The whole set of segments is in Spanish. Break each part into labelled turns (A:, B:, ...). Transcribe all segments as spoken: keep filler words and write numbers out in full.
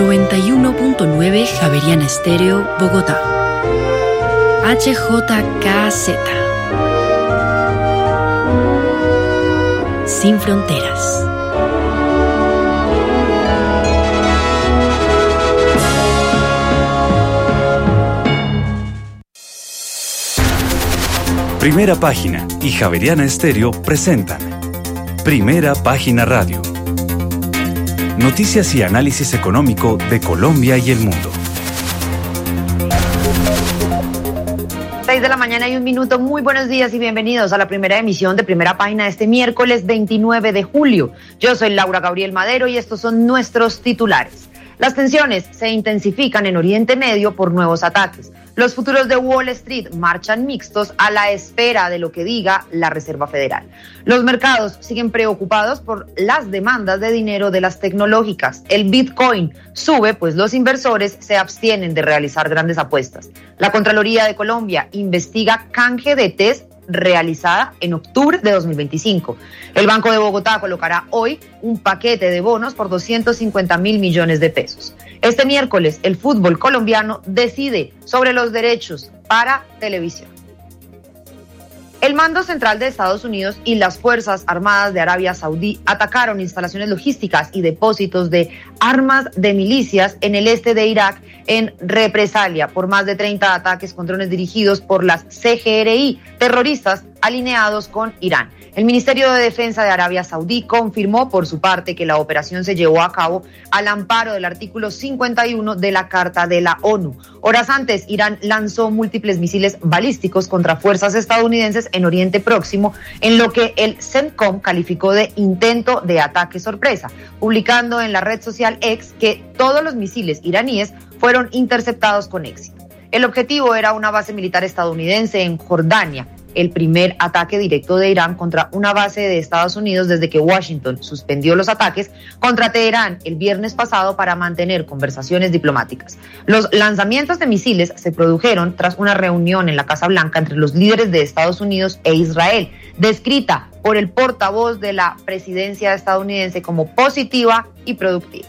A: noventa y uno punto nueve Javeriana Estéreo, Bogotá. H J K Z. Sin fronteras.
B: Primera Página y Javeriana Estéreo presentan Primera Página Radio. Noticias y análisis económico de Colombia y el mundo.
C: seis de la mañana y un minuto. Muy buenos días y bienvenidos a la primera emisión de Primera Página de este miércoles veintinueve de julio. Yo soy Laura Gabriel Madero y estos son nuestros titulares. Las tensiones se intensifican en Oriente Medio por nuevos ataques. Los futuros de Wall Street marchan mixtos a la espera de lo que diga la Reserva Federal. Los mercados siguen preocupados por las demandas de dinero de las tecnológicas. El Bitcoin sube, pues los inversores se abstienen de realizar grandes apuestas. La Contraloría de Colombia investiga canje de test realizada en octubre de dos mil veinticinco. El Banco de Bogotá colocará hoy un paquete de bonos por doscientos cincuenta mil millones de pesos. Este miércoles, el fútbol colombiano decide sobre los derechos para televisión. El mando central de Estados Unidos y las Fuerzas Armadas de Arabia Saudí atacaron instalaciones logísticas y depósitos de armas de milicias en el este de Irak en represalia por más de treinta ataques con drones dirigidos por las C G R I, terroristas alineados con Irán. El Ministerio de Defensa de Arabia Saudí confirmó por su parte que la operación se llevó a cabo al amparo del artículo cincuenta y uno de la Carta de la ONU. Horas antes, Irán lanzó múltiples misiles balísticos contra fuerzas estadounidenses en Oriente Próximo, en lo que el CENTCOM calificó de intento de ataque sorpresa, publicando en la red social X que todos los misiles iraníes fueron interceptados con éxito. El objetivo era una base militar estadounidense en Jordania, el primer ataque directo de Irán contra una base de Estados Unidos desde que Washington suspendió los ataques contra Teherán el viernes pasado para mantener conversaciones diplomáticas. Los lanzamientos de misiles se produjeron tras una reunión en la Casa Blanca entre los líderes de Estados Unidos e Israel, descrita por el portavoz de la presidencia estadounidense como positiva y productiva.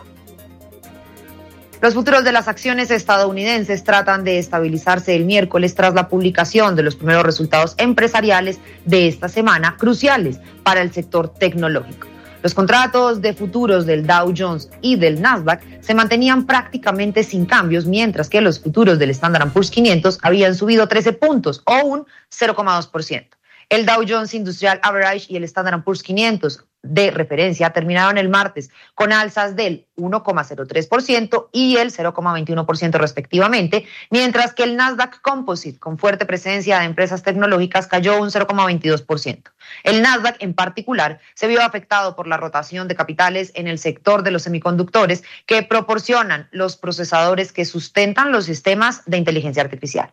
C: Los futuros de las acciones estadounidenses tratan de estabilizarse el miércoles tras la publicación de los primeros resultados empresariales de esta semana, cruciales para el sector tecnológico. Los contratos de futuros del Dow Jones y del Nasdaq se mantenían prácticamente sin cambios, mientras que los futuros del Standard and Poor's quinientos habían subido trece puntos o un cero coma dos por ciento. El Dow Jones Industrial Average y el Standard and Poor's quinientos de referencia terminaron el martes con alzas del uno coma cero tres por ciento y el cero coma veintiuno por ciento respectivamente, mientras que el Nasdaq Composite, con fuerte presencia de empresas tecnológicas, cayó un cero coma veintidós por ciento. El Nasdaq en particular se vio afectado por la rotación de capitales en el sector de los semiconductores que proporcionan los procesadores que sustentan los sistemas de inteligencia artificial.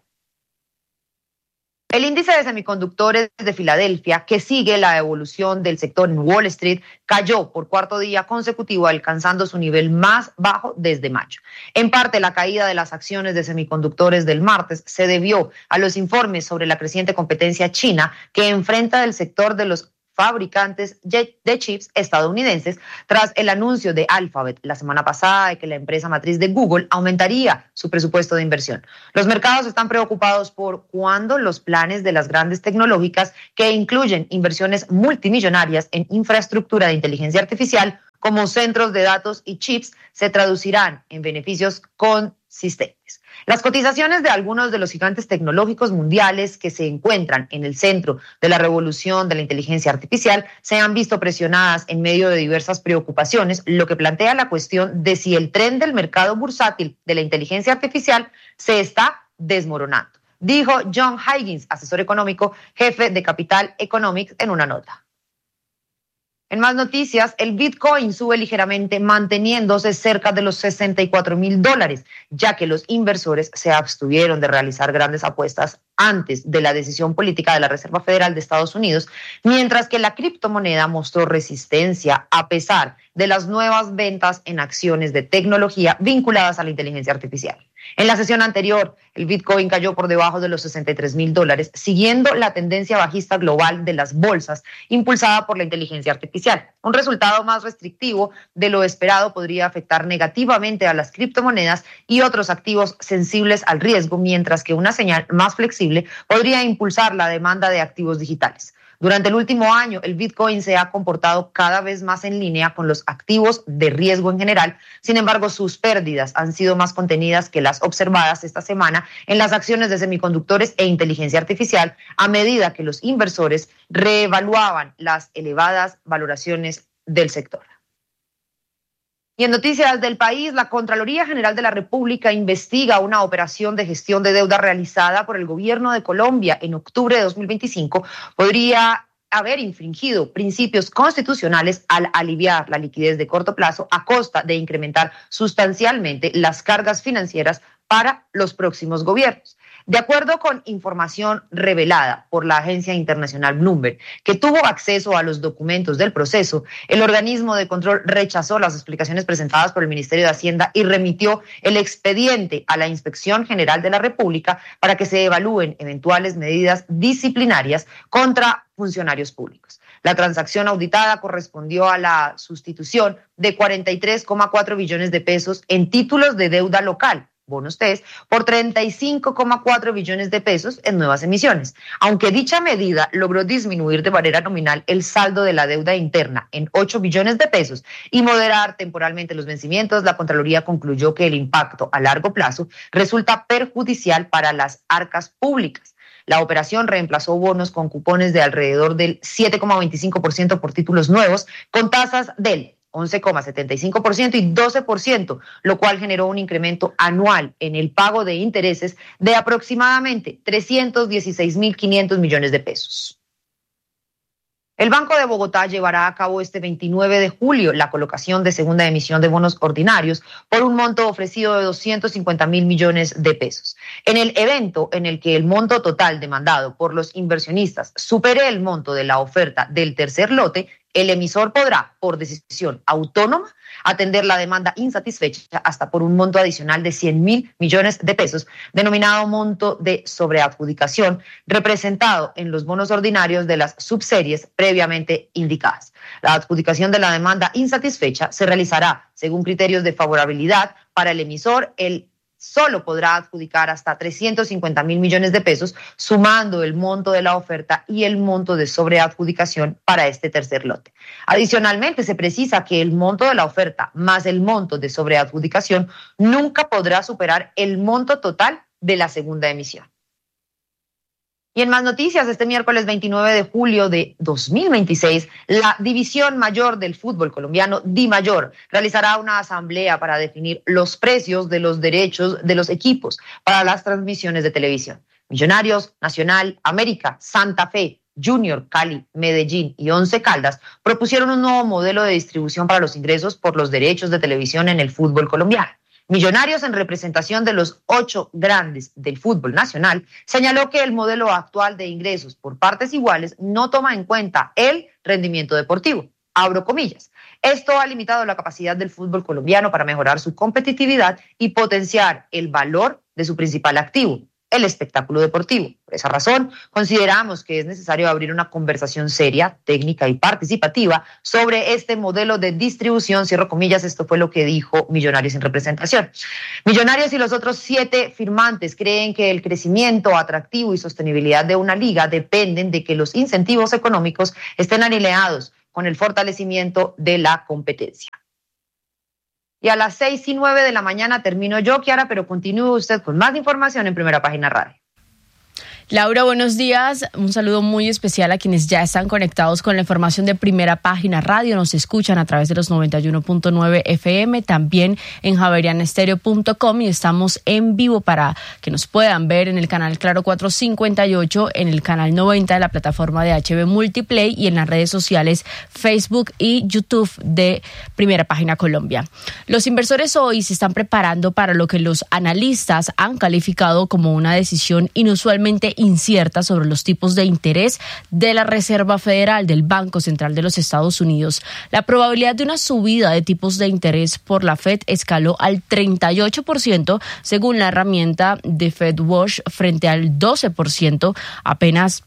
C: El índice de semiconductores de Filadelfia, que sigue la evolución del sector en Wall Street, cayó por cuarto día consecutivo, alcanzando su nivel más bajo desde mayo. En parte, la caída de las acciones de semiconductores del martes se debió a los informes sobre la creciente competencia china que enfrenta el sector de los fabricantes de chips estadounidenses tras el anuncio de Alphabet la semana pasada de que la empresa matriz de Google aumentaría su presupuesto de inversión. Los mercados están preocupados por cuándo los planes de las grandes tecnológicas, que incluyen inversiones multimillonarias en infraestructura de inteligencia artificial como centros de datos y chips, se traducirán en beneficios consistentes. Las cotizaciones de algunos de los gigantes tecnológicos mundiales que se encuentran en el centro de la revolución de la inteligencia artificial se han visto presionadas en medio de diversas preocupaciones, lo que plantea la cuestión de si el tren del mercado bursátil de la inteligencia artificial se está desmoronando, dijo John Higgins, asesor económico, jefe de Capital Economics, en una nota. En más noticias, el Bitcoin sube ligeramente, manteniéndose cerca de los sesenta y cuatro mil dólares, ya que los inversores se abstuvieron de realizar grandes apuestas antes de la decisión política de la Reserva Federal de Estados Unidos, mientras que la criptomoneda mostró resistencia a pesar de las nuevas ventas en acciones de tecnología vinculadas a la inteligencia artificial. En la sesión anterior, el Bitcoin cayó por debajo de los sesenta y tres mil dólares, siguiendo la tendencia bajista global de las bolsas, impulsada por la inteligencia artificial. Un resultado más restrictivo de lo esperado podría afectar negativamente a las criptomonedas y otros activos sensibles al riesgo, mientras que una señal más flexible podría impulsar la demanda de activos digitales. Durante el último año, el Bitcoin se ha comportado cada vez más en línea con los activos de riesgo en general. Sin embargo, sus pérdidas han sido más contenidas que las observadas esta semana en las acciones de semiconductores e inteligencia artificial, a medida que los inversores reevaluaban las elevadas valoraciones del sector. Y en noticias del país, la Contraloría General de la República investiga una operación de gestión de deuda realizada por el gobierno de Colombia en octubre de dos mil veinticinco. Podría haber infringido principios constitucionales al aliviar la liquidez de corto plazo a costa de incrementar sustancialmente las cargas financieras para los próximos gobiernos. De acuerdo con información revelada por la agencia internacional Bloomberg, que tuvo acceso a los documentos del proceso, el organismo de control rechazó las explicaciones presentadas por el Ministerio de Hacienda y remitió el expediente a la Inspección General de la República para que se evalúen eventuales medidas disciplinarias contra funcionarios públicos. La transacción auditada correspondió a la sustitución de cuarenta y tres coma cuatro billones de pesos en títulos de deuda local, bonos T E S, por treinta y cinco coma cuatro billones de pesos en nuevas emisiones. Aunque dicha medida logró disminuir de manera nominal el saldo de la deuda interna en ocho billones de pesos y moderar temporalmente los vencimientos, la Contraloría concluyó que el impacto a largo plazo resulta perjudicial para las arcas públicas. La operación reemplazó bonos con cupones de alrededor del siete coma veinticinco por ciento por títulos nuevos con tasas del once coma setenta y cinco por ciento y doce por ciento, lo cual generó un incremento anual en el pago de intereses de aproximadamente trescientos dieciséis mil quinientos millones de pesos. El Banco de Bogotá llevará a cabo este veintinueve de julio la colocación de segunda emisión de bonos ordinarios por un monto ofrecido de doscientos cincuenta mil millones de pesos. En el evento en el que el monto total demandado por los inversionistas supere el monto de la oferta del tercer lote, el emisor podrá, por decisión autónoma, atender la demanda insatisfecha hasta por un monto adicional de cien mil millones de pesos, denominado monto de sobreadjudicación, representado en los bonos ordinarios de las subseries previamente indicadas. La adjudicación de la demanda insatisfecha se realizará según criterios de favorabilidad para el emisor. El solo podrá adjudicar hasta trescientos cincuenta mil millones de pesos, sumando el monto de la oferta y el monto de sobreadjudicación para este tercer lote. Adicionalmente, se precisa que el monto de la oferta más el monto de sobreadjudicación nunca podrá superar el monto total de la segunda emisión. Y en más noticias, este miércoles veintinueve de julio de dos mil veintiséis, la División Mayor del Fútbol Colombiano, DIMAYOR, realizará una asamblea para definir los precios de los derechos de los equipos para las transmisiones de televisión. Millonarios, Nacional, América, Santa Fe, Junior, Cali, Medellín y Once Caldas propusieron un nuevo modelo de distribución para los ingresos por los derechos de televisión en el fútbol colombiano. Millonarios, en representación de los ocho grandes del fútbol nacional, señaló que el modelo actual de ingresos por partes iguales no toma en cuenta el rendimiento deportivo. Abro comillas. Esto ha limitado la capacidad del fútbol colombiano para mejorar su competitividad y potenciar el valor de su principal activo, el espectáculo deportivo. Por esa razón, consideramos que es necesario abrir una conversación seria, técnica y participativa sobre este modelo de distribución, cierro comillas. Esto fue lo que dijo Millonarios en representación. Millonarios y los otros siete firmantes creen que el crecimiento, atractivo y sostenibilidad de una liga dependen de que los incentivos económicos estén alineados con el fortalecimiento de la competencia. Y a las seis y nueve de la mañana termino yo, Kiara, pero continúe usted con más información en Primera Página Radio.
D: Laura, buenos días. Un saludo muy especial a quienes ya están conectados con la información de Primera Página Radio. Nos escuchan a través de los noventa y uno punto nueve F M, también en javeriana estéreo punto com, y estamos en vivo para que nos puedan ver en el canal Claro cuatrocientos cincuenta y ocho, en el canal noventa de la plataforma de H B Multiplay y en las redes sociales Facebook y YouTube de Primera Página Colombia. Los inversores hoy se están preparando para lo que los analistas han calificado como una decisión inusualmente incierta sobre los tipos de interés de la Reserva Federal del Banco Central de los Estados Unidos. La probabilidad de una subida de tipos de interés por la Fed escaló al treinta y ocho por ciento según la herramienta de FedWatch frente al doce por ciento apenas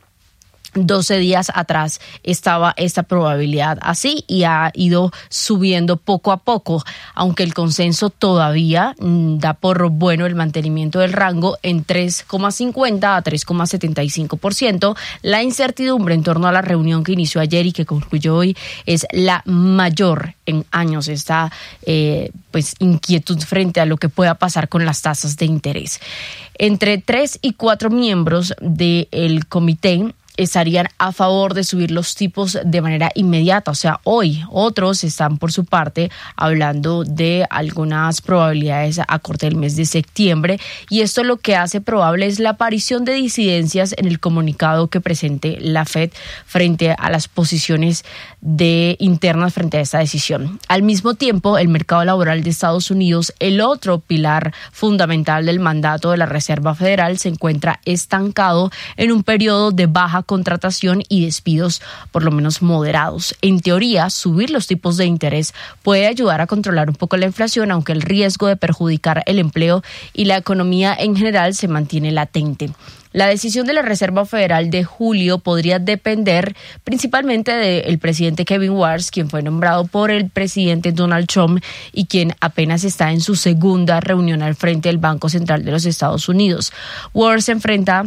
D: doce días atrás estaba esta probabilidad así y ha ido subiendo poco a poco, aunque el consenso todavía mm, da por bueno el mantenimiento del rango en tres coma cincuenta a tres coma setenta y cinco por ciento. La incertidumbre en torno a la reunión que inició ayer y que concluyó hoy es la mayor en años, esta eh, pues inquietud frente a lo que pueda pasar con las tasas de interés. Entre tres y cuatro miembros del comité estarían a favor de subir los tipos de manera inmediata, o sea, hoy. Otros están por su parte hablando de algunas probabilidades a corte del mes de septiembre, y esto lo que hace probable es la aparición de disidencias en el comunicado que presente la Fed frente a las posiciones de internas frente a esta decisión. Al mismo tiempo, el mercado laboral de Estados Unidos, el otro pilar fundamental del mandato de la Reserva Federal, se encuentra estancado en un periodo de baja contratación y despidos por lo menos moderados. En teoría, subir los tipos de interés puede ayudar a controlar un poco la inflación, aunque el riesgo de perjudicar el empleo y la economía en general se mantiene latente. La decisión de la Reserva Federal de julio podría depender principalmente del presidente Kevin Warsh, quien fue nombrado por el presidente Donald Trump y quien apenas está en su segunda reunión al frente del Banco Central de los Estados Unidos. Warsh se enfrenta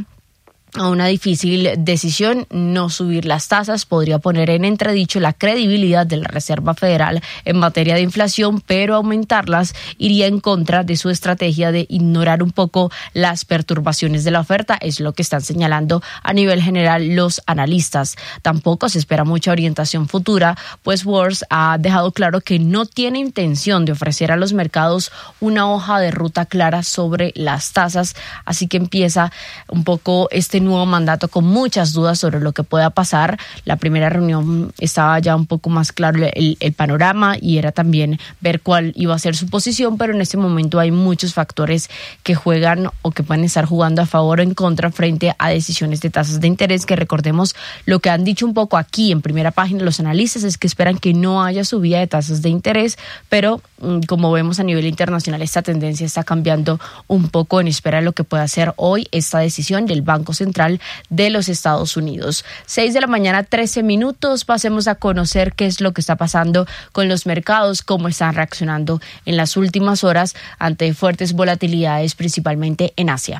D: a una difícil decisión. No subir las tasas podría poner en entredicho la credibilidad de la Reserva Federal en materia de inflación, pero aumentarlas iría en contra de su estrategia de ignorar un poco las perturbaciones de la oferta, es lo que están señalando a nivel general los analistas. Tampoco se espera mucha orientación futura, pues Warsh ha dejado claro que no tiene intención de ofrecer a los mercados una hoja de ruta clara sobre las tasas, así que empieza un poco este nuevo mandato con muchas dudas sobre lo que pueda pasar. La primera reunión estaba ya un poco más claro el, el panorama y era también ver cuál iba a ser su posición, pero en este momento hay muchos factores que juegan o que pueden estar jugando a favor o en contra frente a decisiones de tasas de interés, que recordemos lo que han dicho un poco aquí en Primera Página los analistas es que esperan que no haya subida de tasas de interés, pero como vemos a nivel internacional esta tendencia está cambiando un poco en espera de lo que pueda hacer hoy esta decisión del Banco Central de los Estados Unidos. seis de la mañana, trece minutos. Pasemos a conocer qué es lo que está pasando con los mercados, cómo están reaccionando en las últimas horas ante fuertes volatilidades, principalmente en Asia.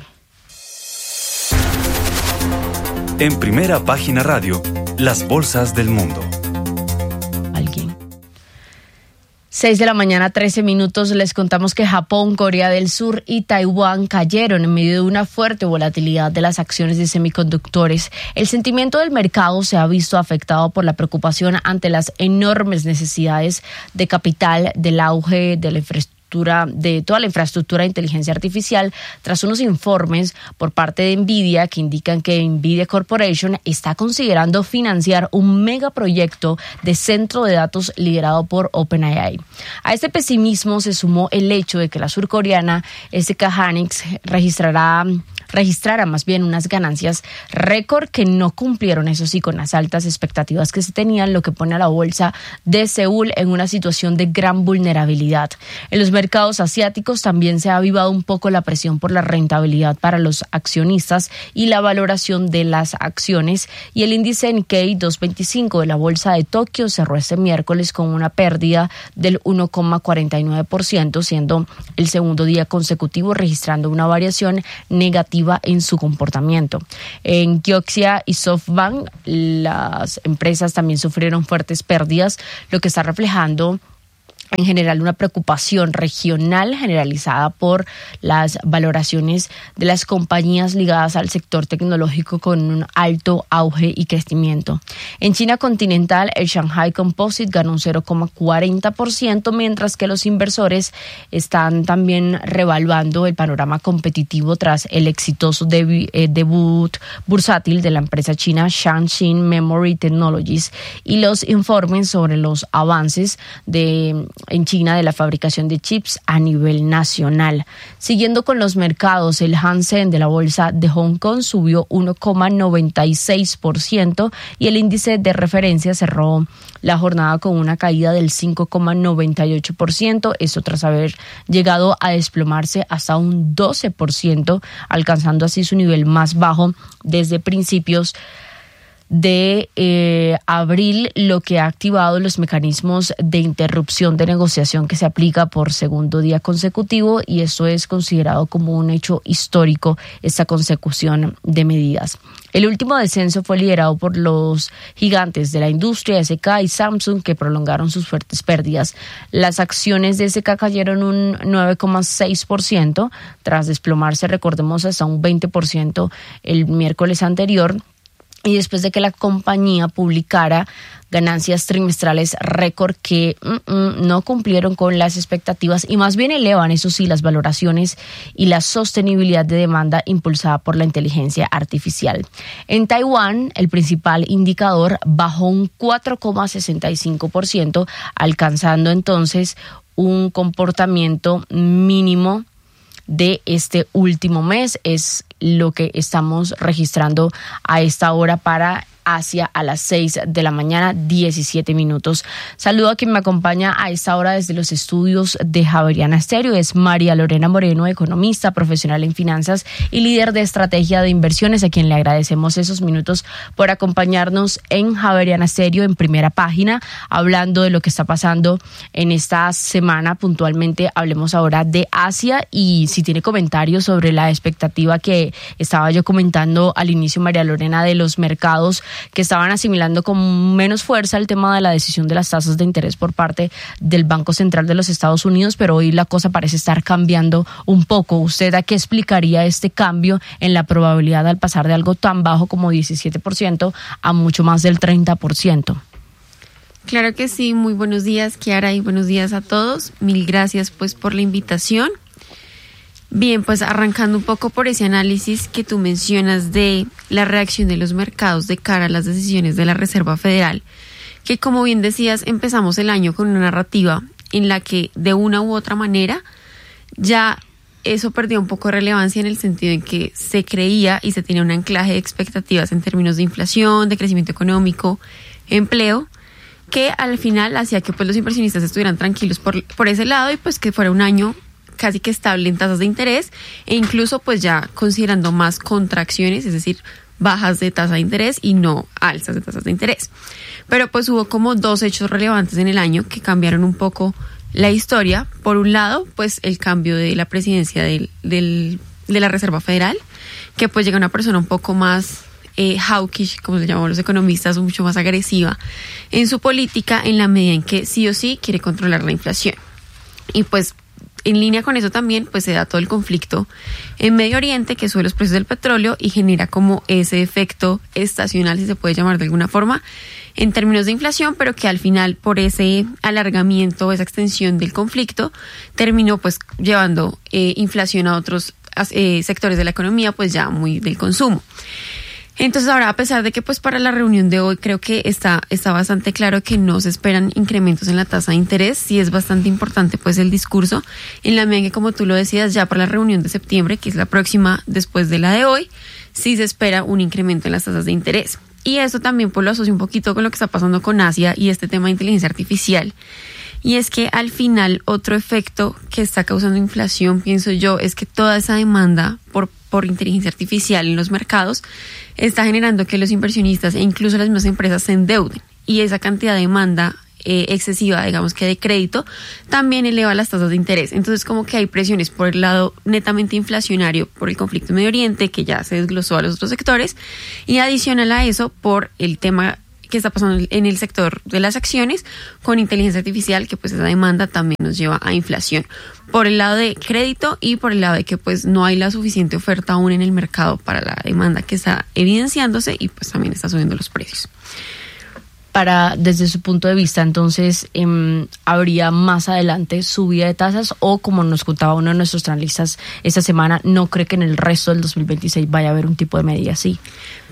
B: En Primera Página Radio, las bolsas del mundo.
D: seis de la mañana, trece minutos, les contamos que Japón, Corea del Sur y Taiwán cayeron en medio de una fuerte volatilidad de las acciones de semiconductores. El sentimiento del mercado se ha visto afectado por la preocupación ante las enormes necesidades de capital del auge de la infraestructura de toda la infraestructura de inteligencia artificial, tras unos informes por parte de Nvidia que indican que Nvidia Corporation está considerando financiar un megaproyecto de centro de datos liderado por OpenAI. A este pesimismo se sumó el hecho de que la surcoreana S K Hynix registrará registrara más bien unas ganancias récord que no cumplieron, eso sí, con las altas expectativas que se tenían, lo que pone a la bolsa de Seúl en una situación de gran vulnerabilidad. En los mercados asiáticos también se ha avivado un poco la presión por la rentabilidad para los accionistas y la valoración de las acciones, y el índice Nikkei doscientos veinticinco de la bolsa de Tokio cerró este miércoles con una pérdida del uno coma cuarenta y nueve por ciento, siendo el segundo día consecutivo registrando una variación negativa en su comportamiento. En Kioxia y SoftBank, las empresas también sufrieron fuertes pérdidas, lo que está reflejando en general una preocupación regional generalizada por las valoraciones de las compañías ligadas al sector tecnológico con un alto auge y crecimiento. En China continental, el Shanghai Composite ganó un cero coma cuarenta por ciento, mientras que los inversores están también revaluando el panorama competitivo tras el exitoso debu- eh, debut bursátil de la empresa china Shaanxi Memory Technologies y los informes sobre los avances de en China de la fabricación de chips a nivel nacional. Siguiendo con los mercados, el Hang Seng de la bolsa de Hong Kong subió uno coma noventa y seis por ciento y el índice de referencia cerró la jornada con una caída del cinco coma noventa y ocho por ciento, esto tras haber llegado a desplomarse hasta un doce por ciento, alcanzando así su nivel más bajo desde principios de eh, abril, lo que ha activado los mecanismos de interrupción de negociación que se aplica por segundo día consecutivo, y esto es considerado como un hecho histórico, esta consecución de medidas. El último descenso fue liderado por los gigantes de la industria S K y Samsung, que prolongaron sus fuertes pérdidas. Las acciones de S K cayeron un nueve coma seis por ciento tras desplomarse, recordemos, hasta un veinte por ciento el miércoles anterior, y después de que la compañía publicara ganancias trimestrales récord que mm, mm, no cumplieron con las expectativas y más bien elevan, eso sí, las valoraciones y la sostenibilidad de demanda impulsada por la inteligencia artificial. En Taiwán, el principal indicador bajó un cuatro coma sesenta y cinco por ciento, alcanzando entonces un comportamiento mínimo de este último mes. Es lo que estamos registrando a esta hora para Asia a las seis de la mañana, diecisiete minutos. Saludo a quien me acompaña a esta hora desde los estudios de Javeriana Estéreo. Es María Lorena Moreno, economista, profesional en finanzas y líder de estrategia de inversiones, a quien le agradecemos esos minutos por acompañarnos en Javeriana Estéreo en Primera Página, hablando de lo que está pasando en esta semana. Puntualmente hablemos ahora de Asia, y si tiene comentarios sobre la expectativa que estaba yo comentando al inicio, María Lorena, de los mercados que estaban asimilando con menos fuerza el tema de la decisión de las tasas de interés por parte del Banco Central de los Estados Unidos, pero hoy la cosa parece estar cambiando un poco. ¿Usted a qué explicaría este cambio en la probabilidad al pasar de algo tan bajo como diecisiete por ciento a mucho más del treinta por ciento?
E: Claro que sí, muy buenos días, Kiara, y buenos días a todos. Mil gracias pues por la invitación. Bien, pues arrancando un poco por ese análisis que tú mencionas de la reacción de los mercados de cara a las decisiones de la Reserva Federal, que como bien decías, empezamos el año con una narrativa en la que de una u otra manera ya eso perdió un poco de relevancia, en el sentido en que se creía y se tenía un anclaje de expectativas en términos de inflación, de crecimiento económico, empleo, que al final hacía que pues los inversionistas estuvieran tranquilos por, por ese lado, y pues que fuera un año casi que estable en tasas de interés, e incluso pues ya considerando más contracciones, es decir, bajas de tasa de interés y no alzas de tasas de interés. Pero pues hubo como dos hechos relevantes en el año que cambiaron un poco la historia. Por un lado, pues el cambio de la presidencia del, del, de la Reserva Federal, que pues llega una persona un poco más eh, hawkish, como se llaman los economistas, mucho más agresiva en su política, en la medida en que sí o sí quiere controlar la inflación. Y pues en línea con eso también pues se da todo el conflicto en Medio Oriente, que sube los precios del petróleo y genera como ese efecto estacional, si se puede llamar de alguna forma, en términos de inflación, pero que al final por ese alargamiento, esa extensión del conflicto, terminó pues llevando eh, inflación a otros eh, sectores de la economía, pues ya muy del consumo. Entonces ahora, a pesar de que pues para la reunión de hoy creo que está, está bastante claro que no se esperan incrementos en la tasa de interés, sí es bastante importante pues el discurso, en la medida que, como tú lo decías, ya para la reunión de septiembre, que es la próxima después de la de hoy, sí se espera un incremento en las tasas de interés. Y eso también pues lo asocio un poquito con lo que está pasando con Asia y este tema de inteligencia artificial. Y es que al final otro efecto que está causando inflación, pienso yo, es que toda esa demanda por, por inteligencia artificial en los mercados está generando que los inversionistas e incluso las mismas empresas se endeuden. Y esa cantidad de demanda eh, excesiva, digamos que de crédito, también eleva las tasas de interés. Entonces como que hay presiones por el lado netamente inflacionario por el conflicto en Medio Oriente, que ya se desglosó a los otros sectores, y adicional a eso por el tema que está pasando en el sector de las acciones con inteligencia artificial, que pues esa demanda también nos lleva a inflación por el lado de crédito y por el lado de que pues no hay la suficiente oferta aún en el mercado para la demanda que está evidenciándose, y pues también está subiendo los precios.
D: Para, desde su punto de vista, entonces, eh, ¿habría más adelante subida de tasas, o, como nos contaba uno de nuestros analistas esta semana, no cree que en el resto del dos mil veintiséis vaya a haber un tipo de medida así?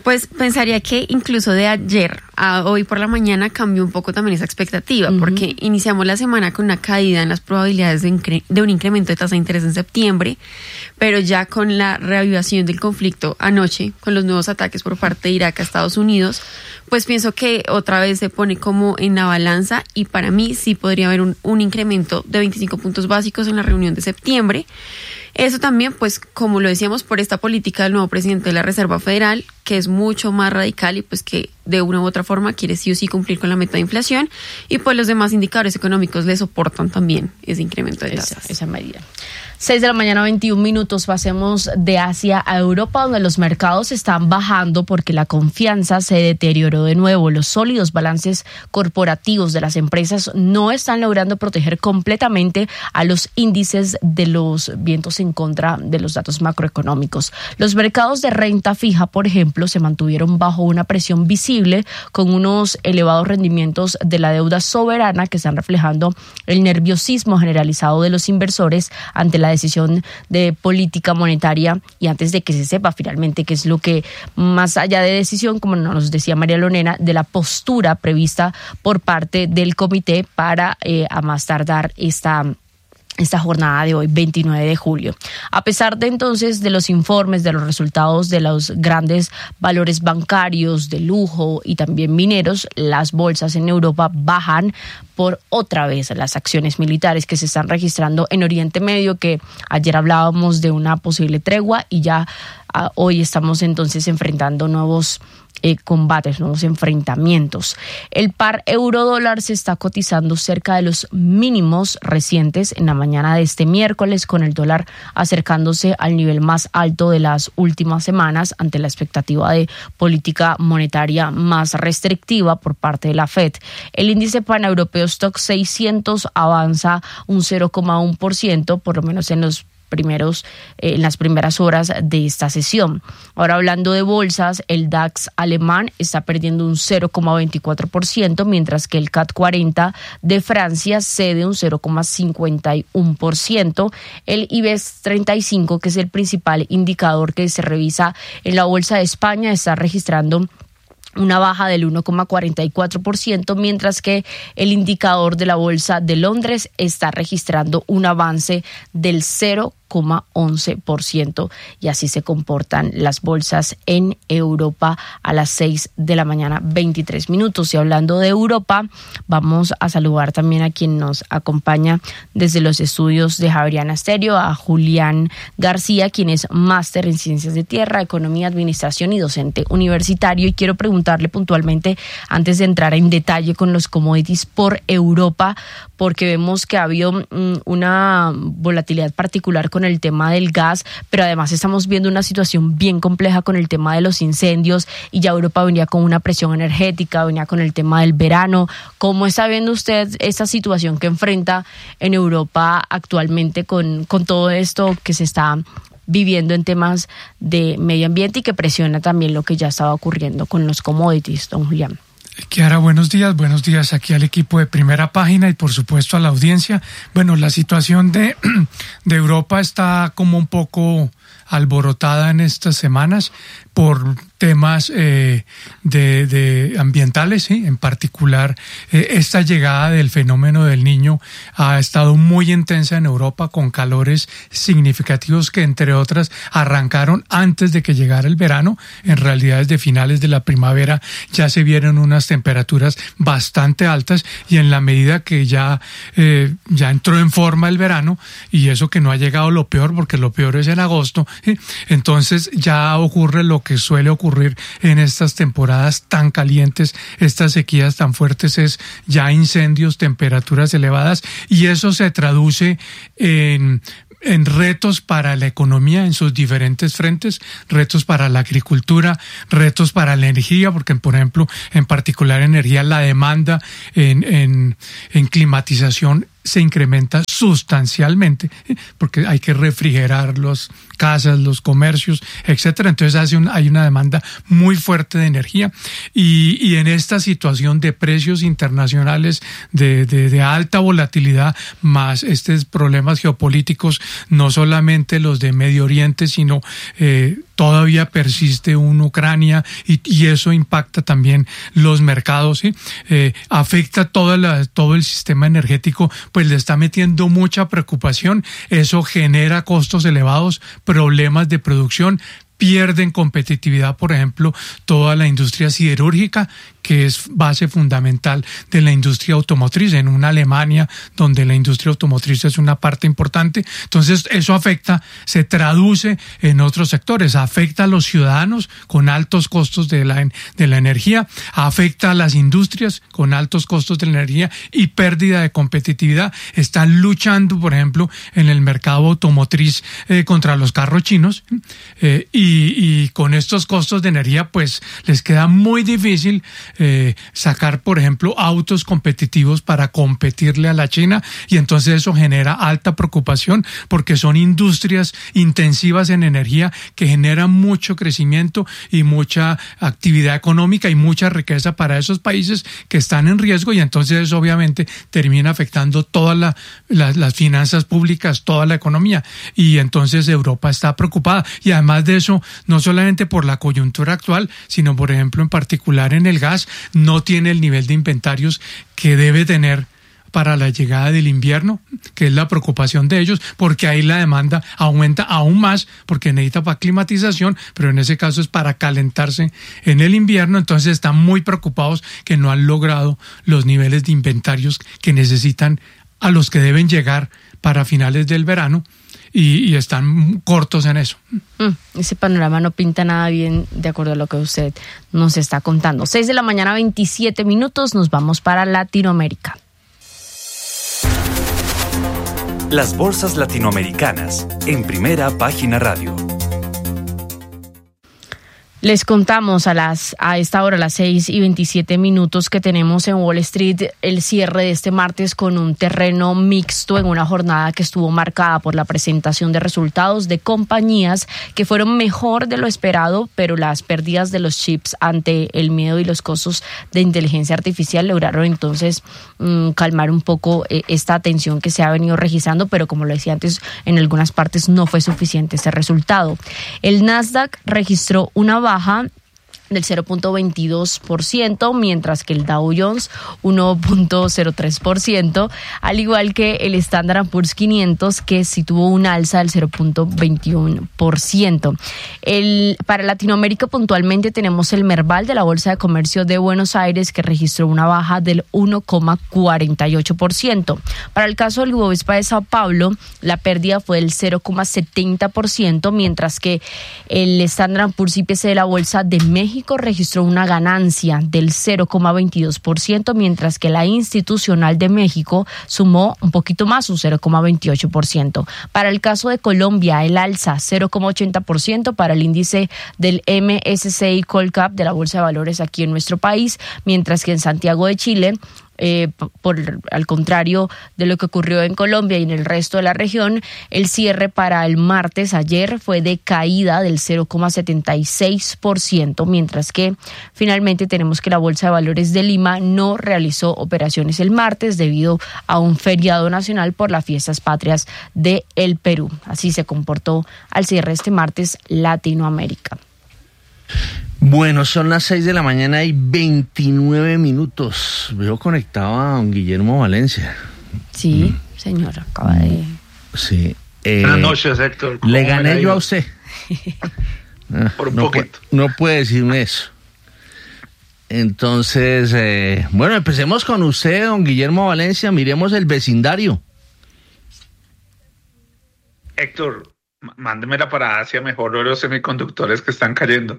E: Pues pensaría que incluso de ayer a hoy por la mañana cambió un poco también esa expectativa, uh-huh. porque iniciamos la semana con una caída en las probabilidades de, incre- de un incremento de tasa de interés en septiembre, pero ya con la reavivación del conflicto anoche, con los nuevos ataques por parte de Irak a Estados Unidos, pues pienso que otra vez se pone como en la balanza y para mí sí podría haber un, un incremento de veinticinco puntos básicos en la reunión de septiembre. Eso también, pues, como lo decíamos, por esta política del nuevo presidente de la Reserva Federal, que es mucho más radical y pues que de una u otra forma quiere sí o sí cumplir con la meta de inflación, y pues los demás indicadores económicos le soportan también ese incremento de tasas.
D: Esa, esa medida. seis de la mañana, veintiún minutos, pasemos de Asia a Europa, donde los mercados están bajando porque la confianza se deterioró de nuevo. Los sólidos balances corporativos de las empresas no están logrando proteger completamente a los índices de los vientos en contra de los datos macroeconómicos. Los mercados de renta fija, por ejemplo, se mantuvieron bajo una presión visible con unos elevados rendimientos de la deuda soberana que están reflejando el nerviosismo generalizado de los inversores ante la decisión de política monetaria y antes de que se sepa finalmente qué es lo que, más allá de decisión, como nos decía María Lorena, de la postura prevista por parte del comité para eh, a más tardar esta esta jornada de hoy, veintinueve de julio. A pesar de entonces de los informes, de los resultados de los grandes valores bancarios, de lujo y también mineros, las bolsas en Europa bajan por otra vez las acciones militares que se están registrando en Oriente Medio, que ayer hablábamos de una posible tregua y ya uh, hoy estamos entonces enfrentando nuevos Eh, combates, nuevos enfrentamientos. El par euro-dólar se está cotizando cerca de los mínimos recientes en la mañana de este miércoles, con el dólar acercándose al nivel más alto de las últimas semanas ante la expectativa de política monetaria más restrictiva por parte de la Fed. El índice paneuropeo Stock seiscientos avanza un cero coma uno por ciento, por lo menos en los primeros eh, en las primeras horas de esta sesión. Ahora, hablando de bolsas, el DAX alemán está perdiendo un cero coma veinticuatro por ciento, mientras que el C A C cuarenta de Francia cede un cero coma cincuenta y uno por ciento. El IBEX treinta y cinco, que es el principal indicador que se revisa en la bolsa de España, está registrando una baja del uno coma cuarenta y cuatro por ciento, mientras que el indicador de la bolsa de Londres está registrando un avance del cero coma once por ciento, y así se comportan las bolsas en Europa a las seis de la mañana, veintitrés minutos. Y hablando de Europa, vamos a saludar también a quien nos acompaña desde los estudios de Javeriana Estéreo, a Julián García, quien es máster en Ciencias de Tierra, Economía, Administración y docente universitario. Y quiero preguntarle puntualmente, antes de entrar en detalle con los commodities por Europa, porque vemos que ha habido mm, una volatilidad particular con el tema del gas, pero además estamos viendo una situación bien compleja con el tema de los incendios, y ya Europa venía con una presión energética, venía con el tema del verano. ¿Cómo está viendo usted esta situación que enfrenta en Europa actualmente con, con todo esto que se está viviendo en temas de medio ambiente y que presiona también lo que ya estaba ocurriendo con los commodities, don Julián?
F: Kiara, buenos días, buenos días aquí al equipo de Primera Página y por supuesto a la audiencia. Bueno, la situación de, de Europa está como un poco alborotada en estas semanas por temas eh, de, de ambientales, ¿sí? En particular, eh, esta llegada del fenómeno del Niño ha estado muy intensa en Europa, con calores significativos que, entre otras, arrancaron antes de que llegara el verano. En realidad, desde finales de la primavera ya se vieron unas temperaturas bastante altas, y en la medida que ya, eh, ya entró en forma el verano, y eso que no ha llegado lo peor, porque lo peor es en agosto, ¿sí? Entonces ya ocurre lo que suele ocurrir en estas temporadas tan calientes, estas sequías tan fuertes, es ya incendios, temperaturas elevadas, y eso se traduce en en retos para la economía en sus diferentes frentes, retos para la agricultura, retos para la energía, porque por ejemplo, en particular energía, la demanda en, en, en climatización se incrementa sustancialmente, porque hay que refrigerar las casas, los comercios, etcétera. Entonces hace un, hay una demanda muy fuerte de energía, y, y en esta situación de precios internacionales de, de, de alta volatilidad, más estos problemas geopolíticos, no solamente los de Medio Oriente, sino eh, todavía persiste un Ucrania y, y eso impacta también los mercados, ¿sí? Eh, afecta toda la, todo el sistema energético, pues le está metiendo mucha preocupación, eso genera costos elevados, problemas de producción, pierden competitividad, por ejemplo, toda la industria siderúrgica, que es base fundamental de la industria automotriz, en una Alemania donde la industria automotriz es una parte importante. Entonces, eso afecta, se traduce en otros sectores, afecta a los ciudadanos con altos costos de la, de la energía, afecta a las industrias con altos costos de la energía y pérdida de competitividad. Están luchando, por ejemplo, en el mercado automotriz eh, contra los carros chinos eh, y Y, y con estos costos de energía, pues les queda muy difícil eh, sacar, por ejemplo, autos competitivos para competirle a la China, y entonces eso genera alta preocupación porque son industrias intensivas en energía que generan mucho crecimiento y mucha actividad económica y mucha riqueza para esos países que están en riesgo, y entonces eso obviamente termina afectando todas la, la, las finanzas públicas, toda la economía, y entonces Europa está preocupada, y además de eso, no solamente por la coyuntura actual, sino por ejemplo en particular en el gas, no tiene el nivel de inventarios que debe tener para la llegada del invierno, que es la preocupación de ellos, porque ahí la demanda aumenta aún más, porque necesita para climatización, pero en ese caso es para calentarse en el invierno. Entonces están muy preocupados que no han logrado los niveles de inventarios que necesitan, a los que deben llegar para finales del verano. Y, y están cortos en eso.
D: Mm, ese panorama no pinta nada bien, de acuerdo a lo que usted nos está contando. seis de la mañana, veintisiete minutos, nos vamos para Latinoamérica.
B: Las bolsas latinoamericanas, en Primera Página Radio.
D: Les contamos a las a esta hora, a las seis y veintisiete minutos, que tenemos en Wall Street el cierre de este martes con un terreno mixto en una jornada que estuvo marcada por la presentación de resultados de compañías que fueron mejor de lo esperado, pero las pérdidas de los chips ante el miedo y los costos de inteligencia artificial lograron entonces mmm, calmar un poco eh, esta tensión que se ha venido registrando, pero como lo decía antes, en algunas partes no fue suficiente ese resultado. El Nasdaq registró una baja del cero punto veintidós por ciento, mientras que el Dow Jones uno punto cero tres por ciento, al igual que el Standard and Poor's quinientos, que sí tuvo un alza del cero punto veintiuno por ciento. El, para Latinoamérica puntualmente tenemos el Merval de la Bolsa de Comercio de Buenos Aires, que registró una baja del uno coma cuarenta y ocho por ciento. Para el caso del Ibovespa de Sao Paulo, la pérdida fue del cero coma setenta por ciento, mientras que el Standard and Poor's I P C de la Bolsa de México registró una ganancia del cero coma veintidós por ciento, mientras que la Institucional de México sumó un poquito más, un cero coma veintiocho por ciento. Para el caso de Colombia, el alza cero coma ochenta por ciento para el índice del M S C I Colcap de la Bolsa de Valores aquí en nuestro país, mientras que en Santiago de Chile, Eh, por al contrario de lo que ocurrió en Colombia y en el resto de la región, el cierre para el martes ayer fue de caída del cero coma setenta y seis por ciento, mientras que finalmente tenemos que la Bolsa de Valores de Lima no realizó operaciones el martes debido a un feriado nacional por las fiestas patrias de el Perú. Así se comportó al cierre este martes Latinoamérica.
G: Bueno, son las seis de la mañana y veintinueve minutos. Veo conectado a don Guillermo Valencia.
D: Sí, mm. señor, acaba de...
G: Sí. Eh,
H: Buenas noches, Héctor.
G: Le gané yo a usted.
H: Por un
G: no
H: poquito.
G: Puede, no puede decirme eso. Entonces, eh, bueno, empecemos con usted, don Guillermo Valencia. Miremos el vecindario.
H: Héctor, mándemela para Asia, mejor los semiconductores que están cayendo.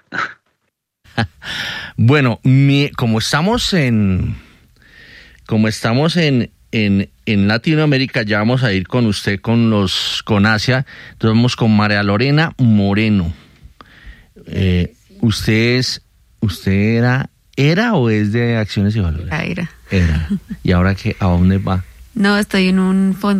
G: Bueno, mi, como estamos en como estamos en, en en Latinoamérica, ya vamos a ir con usted con los con Asia. Entonces vamos con María Lorena Moreno. Eh, usted es usted era era o es de Acciones y Valores.
E: Era.
G: Era. ¿Y ahora qué? ¿A dónde va?
E: No, estoy en un fondo